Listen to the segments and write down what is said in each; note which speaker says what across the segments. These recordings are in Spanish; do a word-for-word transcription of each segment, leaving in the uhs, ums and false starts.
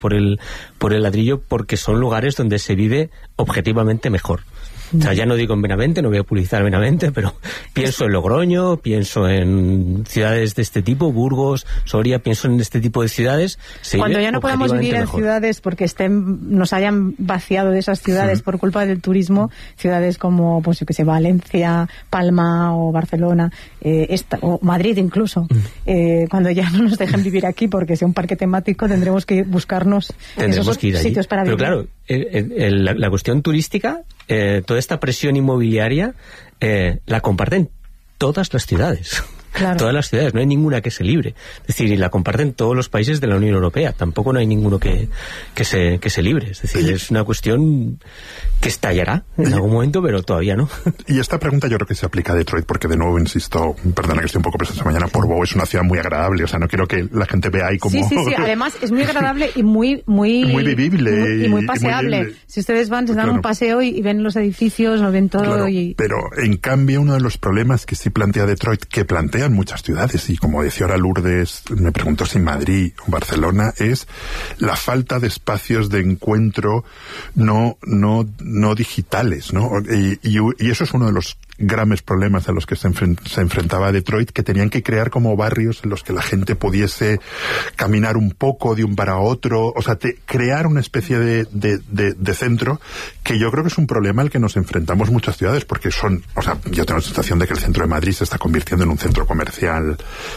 Speaker 1: por el, por el ladrillo porque son lugares donde se vive objetivamente mejor. O sea, ya no digo en Benavente, no voy a publicitar Benavente, pero pienso en Logroño, pienso en ciudades de este tipo, Burgos, Soria, pienso en este tipo de ciudades.
Speaker 2: Cuando ya no podamos vivir en mejor. ciudades porque estén, nos hayan vaciado de esas ciudades sí. por culpa del turismo, ciudades como, pues yo que sé, Valencia, Palma o Barcelona, eh, esta, o Madrid incluso, eh, cuando ya no nos dejen vivir aquí porque sea un parque temático, tendremos que buscarnos
Speaker 1: tendremos
Speaker 2: esos
Speaker 1: que ir
Speaker 2: sitios
Speaker 1: allí.
Speaker 2: para
Speaker 1: Pero
Speaker 2: vivir.
Speaker 1: Claro, el, el, la, la cuestión turística, eh, toda esta presión inmobiliaria eh, la comparten todas las ciudades. Claro. Todas las ciudades, no hay ninguna que se libre. Es decir, y la comparten todos los países de la Unión Europea. Tampoco no hay ninguno que, que, se, que se libre. Es decir, y, es una cuestión que estallará en y, algún momento, pero todavía no.
Speaker 3: Y esta pregunta yo creo que se aplica a Detroit, porque de nuevo, insisto, perdona que estoy un poco presente esta mañana, Portbou es una ciudad muy agradable. O sea, no quiero que la gente vea ahí como...
Speaker 2: Sí, sí, sí. Además, es muy agradable y muy... Muy,
Speaker 3: muy vivible.
Speaker 2: Muy, y muy paseable. Y muy
Speaker 3: si
Speaker 2: ustedes van, se dan claro. un paseo y, y ven los edificios, lo ven todo
Speaker 3: claro,
Speaker 2: y...
Speaker 3: Pero, en cambio, uno de los problemas que sí plantea Detroit, que plantean muchas ciudades, y como decía ahora Lourdes, me preguntó si Madrid o Barcelona, es la falta de espacios de encuentro no, no, no digitales, ¿no? Y, y, y eso es uno de los grandes problemas a los que se, enfrent, se enfrentaba Detroit, que tenían que crear como barrios en los que la gente pudiese caminar un poco de un bar a otro, o sea, te, crear una especie de, de, de, de centro, que yo creo que es un problema al que nos enfrentamos muchas ciudades, porque son, o sea, yo tengo la sensación de que el centro de Madrid se está convirtiendo en un centro comercial,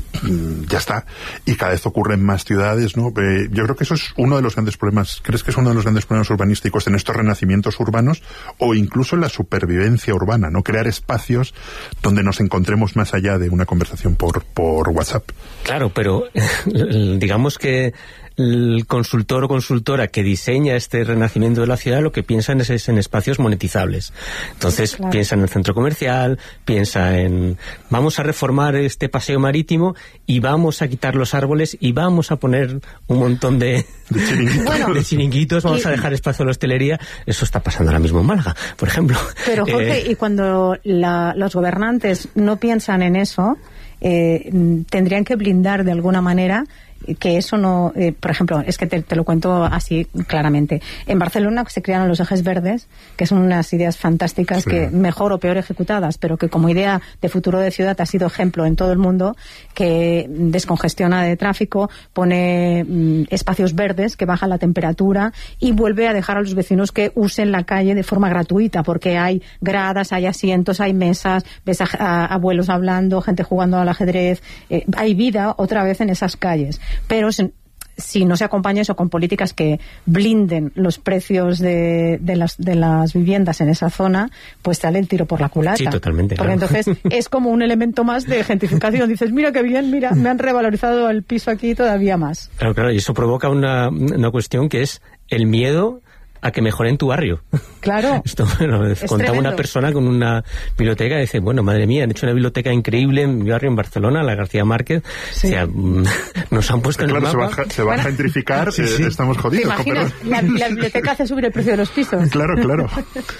Speaker 3: ya está, y cada vez ocurre en más ciudades, ¿no? Eh, yo creo que eso es uno de los grandes problemas. ¿Crees que es uno de los grandes problemas urbanísticos en estos renacimientos urbanos, o incluso en la supervivencia urbana, ¿no? Crear espacios donde nos encontremos más allá de una conversación por, por WhatsApp.
Speaker 1: Claro, pero digamos que el consultor o consultora que diseña este renacimiento de la ciudad lo que piensan es, es en espacios monetizables. Entonces claro. piensa en el centro comercial, piensa en vamos a reformar este paseo marítimo y vamos a quitar los árboles y vamos a poner un montón de,
Speaker 3: de, chiringuitos.
Speaker 1: Bueno, de chiringuitos, vamos y, a dejar espacio a la hostelería. Eso está pasando ahora mismo en Málaga, por ejemplo.
Speaker 2: Pero Jorge, eh, y cuando la, los gobernantes no piensan en eso, eh, tendrían que blindar de alguna manera que eso no, eh, por ejemplo, es que te, te lo cuento así claramente. En Barcelona se crearon los ejes verdes, que son unas ideas fantásticas sí. que mejor o peor ejecutadas, pero que como idea de futuro de ciudad ha sido ejemplo en todo el mundo, que descongestiona de tráfico, pone mm, espacios verdes que bajan la temperatura y vuelve a dejar a los vecinos que usen la calle de forma gratuita, porque hay gradas, hay asientos, hay mesas, ves a, a abuelos hablando, gente jugando al ajedrez, eh, hay vida otra vez en esas calles. Pero si, si no se acompaña eso con políticas que blinden los precios de, de, las, de las viviendas en esa zona, pues sale el tiro por la culata.
Speaker 1: Sí, totalmente.
Speaker 2: Porque
Speaker 1: claro.
Speaker 2: entonces es como un elemento más de gentrificación. Dices, mira qué bien, mira, me han revalorizado el piso aquí todavía más.
Speaker 1: Claro, claro, y eso provoca una, una cuestión que es el miedo a que mejoren tu barrio.
Speaker 2: Claro.
Speaker 1: Esto bueno, contaba tremendo. Una persona con una biblioteca y dice, bueno, madre mía, han hecho una biblioteca increíble en mi barrio en Barcelona, la García Márquez. Sí. O sea, nos han puesto
Speaker 3: claro,
Speaker 1: en el mapa.
Speaker 3: Se va, se va a gentrificar, sí, sí. Eh, estamos jodidos.
Speaker 2: ¿Te imaginas? La, la biblioteca hace subir el precio de los pisos.
Speaker 3: Claro, claro.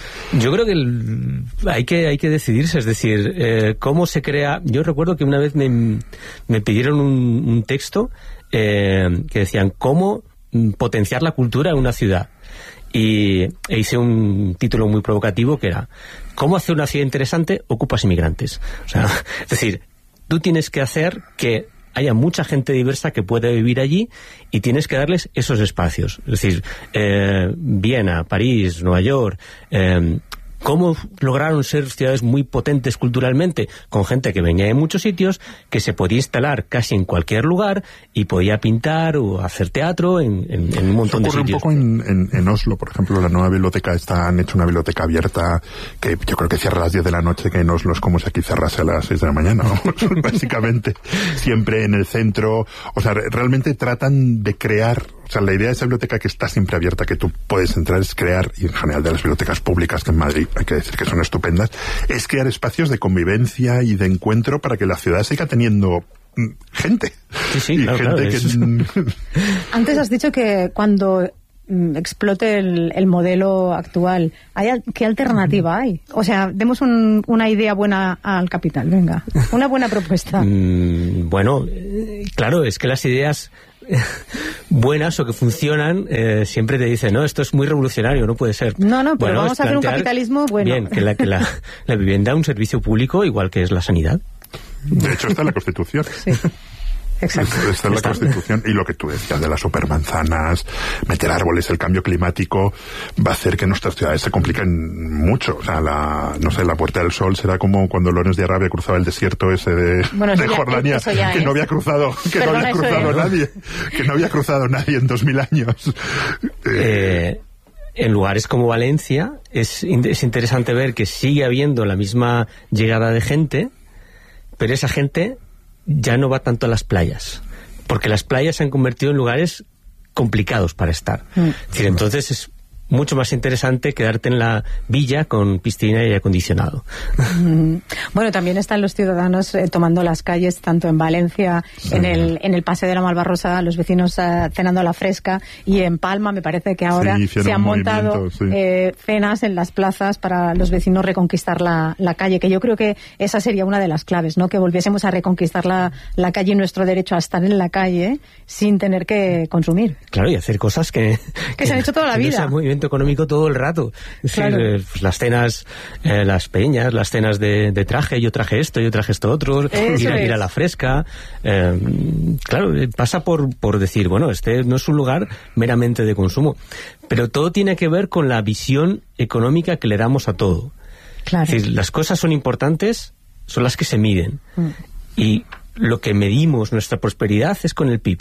Speaker 1: Yo creo que el, hay que hay que decidirse, es decir, eh, cómo se crea... Yo recuerdo que una vez me, me pidieron un, un texto eh, que decían, ¿cómo potenciar la cultura en una ciudad? Y e hice un título muy provocativo que era ¿cómo hacer una ciudad interesante? Ocupas inmigrantes. O sea, es decir, tú tienes que hacer que haya mucha gente diversa que pueda vivir allí y tienes que darles esos espacios. Es decir, eh, Viena, París, Nueva York... Eh, ¿Cómo lograron ser ciudades muy potentes culturalmente? Con gente que venía de muchos sitios, que se podía instalar casi en cualquier lugar y podía pintar o hacer teatro en, en, en un montón de sitios.
Speaker 3: Un poco en, en, en Oslo, por ejemplo, la nueva biblioteca está, han hecho una biblioteca abierta que yo creo que cierra a las diez de la noche, que en Oslo es como si aquí cerrase a las seis de la mañana, ¿no? Básicamente, siempre en el centro. O sea, realmente tratan de crear... O sea, la idea de esa biblioteca que está siempre abierta, que tú puedes entrar, es crear, y en general de las bibliotecas públicas, que en Madrid hay que decir que son estupendas, es crear espacios de convivencia y de encuentro para que la ciudad siga teniendo gente.
Speaker 1: Sí, sí,
Speaker 3: y
Speaker 1: claro,
Speaker 3: gente
Speaker 1: claro,
Speaker 3: que...
Speaker 2: Antes has dicho que cuando mm, explote el, el modelo actual, ¿hay, ¿qué alternativa hay? O sea, demos un, una idea buena al capital, venga. Una buena propuesta.
Speaker 1: Mm, bueno, eh, claro, es que las ideas... buenas o que funcionan, eh, siempre te dicen, no, esto es muy revolucionario, no puede ser.
Speaker 2: No, no, pero
Speaker 1: bueno,
Speaker 2: vamos a hacer un capitalismo bueno.
Speaker 1: Bien, que la, que la, la vivienda es un servicio público igual que es la sanidad.
Speaker 3: De hecho, está en la Constitución.
Speaker 2: Sí. Exacto.
Speaker 3: Está en la Constitución, y lo que tú decías de las supermanzanas, meter árboles, el cambio climático va a hacer que nuestras ciudades se compliquen mucho. O sea, la, no sé, la Puerta del Sol será como cuando Lorenz de Arabia cruzaba el desierto ese de,
Speaker 2: bueno,
Speaker 3: de
Speaker 2: ya,
Speaker 3: Jordania, que
Speaker 2: es.
Speaker 3: no había cruzado, que Perdona, no había cruzado nadie, que no había cruzado nadie en dos mil años.
Speaker 1: Eh, en lugares como Valencia es, es interesante ver que sigue habiendo la misma llegada de gente, pero esa gente ya no va tanto a las playas, porque las playas se han convertido en lugares complicados para estar. Mm. Es decir, entonces es mucho más interesante quedarte en la villa con piscina y aire acondicionado.
Speaker 2: Mm. Bueno, también están los ciudadanos eh, tomando las calles, tanto en Valencia, sí. en el en el Paseo de la Malvarrosa, los vecinos uh, cenando a la fresca, y en Palma me parece que ahora sí, se han montado sí. eh, cenas en las plazas para los vecinos reconquistar la, la calle, que yo creo que esa sería una de las claves, ¿no? Que volviésemos a reconquistar la, la calle y nuestro derecho a estar en la calle sin tener que consumir.
Speaker 1: Claro, y hacer cosas que...
Speaker 2: Que, que se han hecho toda la vida.
Speaker 1: Económico todo el rato. Es
Speaker 2: claro.
Speaker 1: decir, eh, pues las cenas, eh, las peñas, las cenas de, de traje, yo traje esto, yo traje esto otro, ir a, ir a la fresca. Eh, claro, pasa por, por decir, bueno, este no es un lugar meramente de consumo, pero todo tiene que ver con la visión económica que le damos a todo.
Speaker 2: Claro.
Speaker 1: Es decir, las cosas son importantes, son las que se miden. Mm. Y lo que medimos nuestra prosperidad es con el P I B.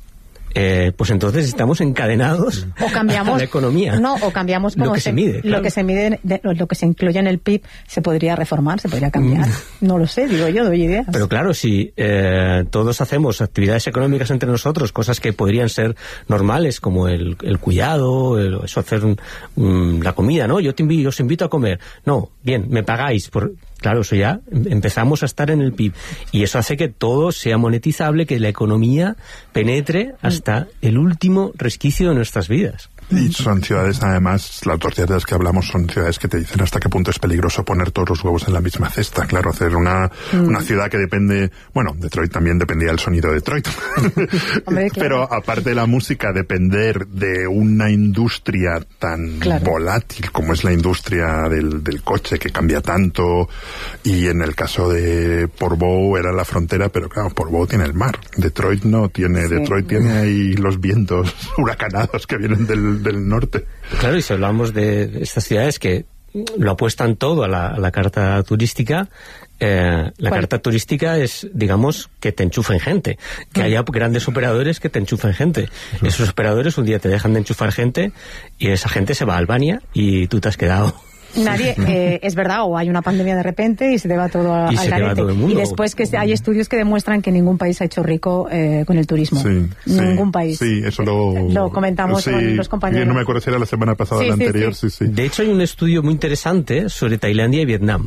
Speaker 1: Eh, pues entonces estamos encadenados
Speaker 2: o cambiamos,
Speaker 1: a la economía.
Speaker 2: No, o cambiamos como
Speaker 1: lo que se, se mide. Claro.
Speaker 2: Lo que se mide, de, lo que se incluye en el P I B se podría reformar, se podría cambiar. Mm. No lo sé, digo yo, doy ideas.
Speaker 1: Pero claro, si eh, todos hacemos actividades económicas entre nosotros, cosas que podrían ser normales, como el, el cuidado, el, eso, hacer um, la comida, ¿no? Yo te invito, os invito a comer. No, bien, me pagáis por... Claro, eso ya empezamos a estar en el P I B. Y eso hace que todo sea monetizable, que la economía penetre hasta el último resquicio de nuestras vidas.
Speaker 3: Y son ciudades, además, las dos ciudades que hablamos son ciudades que te dicen hasta qué punto es peligroso poner todos los huevos en la misma cesta. Claro, hacer una, mm. una ciudad que depende... Bueno, Detroit también dependía del sonido de Detroit. Hombre, claro. Pero aparte de la música, depender de una industria tan claro. volátil como es la industria del, del coche, que cambia tanto. Y en el caso de Portbou era la frontera, pero claro, Portbou tiene el mar. Detroit no tiene. Sí. Detroit tiene ahí los vientos huracanados que vienen del del norte.
Speaker 1: Claro, y si hablamos de estas ciudades que lo apuestan todo a la, a la carta turística, eh, la ¿Cuál? Carta turística es, digamos, que te enchufen gente, que mm. haya grandes operadores que te enchufen gente. Sí. Esos operadores un día te dejan de enchufar gente y esa gente se va a Albania y tú te has quedado...
Speaker 2: Nadie, eh, es verdad, o hay una pandemia de repente y se te va todo a,
Speaker 1: y
Speaker 2: al
Speaker 1: se
Speaker 2: garete.
Speaker 1: Todo el mundo.
Speaker 2: Y después que hay estudios que demuestran que ningún país se ha hecho rico eh, con el turismo.
Speaker 3: Sí,
Speaker 2: ningún
Speaker 3: sí,
Speaker 2: país.
Speaker 3: Sí, eso lo,
Speaker 2: lo comentamos
Speaker 3: sí,
Speaker 2: con los compañeros.
Speaker 3: No me acuerdo si era la semana pasada o
Speaker 2: sí,
Speaker 3: la
Speaker 2: sí,
Speaker 3: anterior.
Speaker 2: Sí.
Speaker 3: Sí, sí.
Speaker 1: De hecho, hay un estudio muy interesante sobre Tailandia y Vietnam.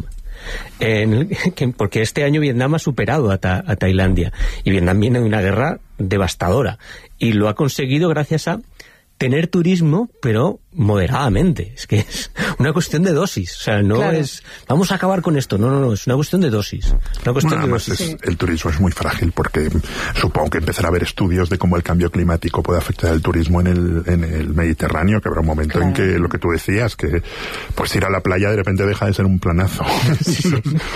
Speaker 1: En el, que, porque este año Vietnam ha superado a, ta, a Tailandia. Y Vietnam viene de una guerra devastadora. Y lo ha conseguido gracias a tener turismo, pero moderadamente. Es que es una cuestión de dosis. O sea, no claro. es vamos a acabar con esto. No, no, no. Es una cuestión de dosis. Una cuestión
Speaker 3: bueno,
Speaker 1: de
Speaker 3: dosis.
Speaker 1: Es,
Speaker 3: sí. El turismo es muy frágil porque supongo que empezará a haber estudios de cómo el cambio climático puede afectar el turismo en el, en el Mediterráneo, que habrá un momento claro. en que lo que tú decías, que pues ir a la playa de repente deja de ser un planazo. Sí.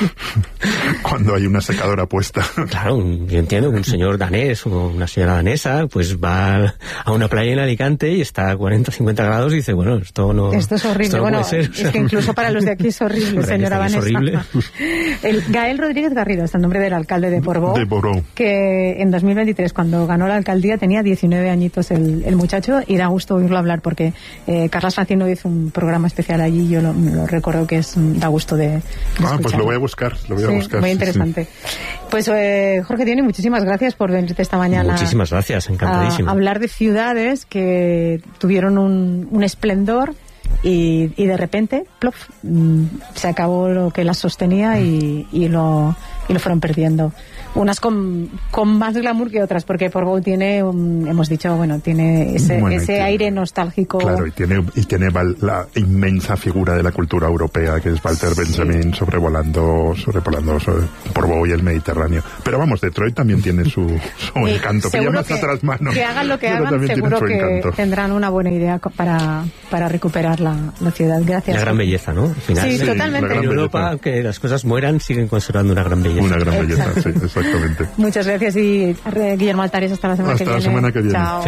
Speaker 3: Cuando hay una secadora puesta.
Speaker 1: Claro, yo entiendo que un señor danés o una señora danesa pues va a una playa en Alicante y está a cuarenta, cincuenta grados y dice, bueno, esto no...
Speaker 2: Esto es horrible.
Speaker 1: Esto no
Speaker 2: bueno,
Speaker 1: puede ser.
Speaker 2: Es que incluso para los de aquí es horrible, señora Vanessa.
Speaker 1: Es horrible.
Speaker 2: El Gael Rodríguez Garrido es el nombre del alcalde de Portbou.
Speaker 3: De Portbou.
Speaker 2: Que en dos mil veintitrés, cuando ganó la alcaldía, tenía diecinueve añitos el, el muchacho, y da gusto oírlo hablar porque eh, Carlas Francino hizo un programa especial allí, yo lo, lo recuerdo que es da gusto de, de
Speaker 3: Ah, pues lo voy a buscar, lo voy a
Speaker 2: sí,
Speaker 3: buscar.
Speaker 2: Muy interesante. Sí, sí. Pues eh, Jorge Tioni, muchísimas gracias por venirte esta mañana.
Speaker 1: Muchísimas gracias, encantadísimo.
Speaker 2: A hablar de ciudades que tuvieron un, un esplendor y, y de repente, plof, se acabó lo que las sostenía y, y lo, y lo fueron perdiendo. Unas con, con más glamour que otras, porque Portbou tiene, un, hemos dicho, bueno, tiene ese,
Speaker 3: bueno,
Speaker 2: ese
Speaker 3: tiene,
Speaker 2: aire nostálgico.
Speaker 3: Claro, y tiene, y tiene la inmensa figura de la cultura europea, que es Walter sí. Benjamin sobrevolando, sobrevolando sobre Portbou y el Mediterráneo. Pero vamos, Detroit también tiene su, su eh, encanto, que ya más atrás mano.
Speaker 2: Que hagan lo que hagan, seguro que encanto. Tendrán una buena idea para, para recuperar la, la ciudad. Gracias.
Speaker 1: La gran belleza, ¿no? Al final,
Speaker 2: sí, sí, totalmente.
Speaker 1: En Europa, aunque las cosas mueran, siguen conservando una gran belleza.
Speaker 3: Una gran belleza, sí, exactamente.
Speaker 2: Muchas gracias y Guillermo Altares, hasta la semana
Speaker 3: hasta
Speaker 2: que viene.
Speaker 3: Hasta la semana que viene.
Speaker 2: Chao.